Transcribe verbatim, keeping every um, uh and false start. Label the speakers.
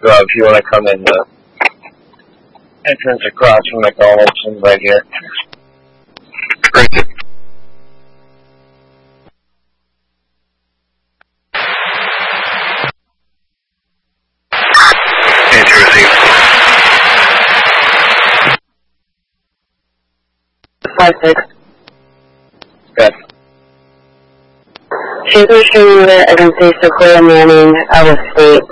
Speaker 1: So if you want to come in the entrance across from McDonald's and right here.
Speaker 2: Great.
Speaker 3: Five six.
Speaker 1: Good.
Speaker 3: She's showing you the emergency Sequoia Manning out of state.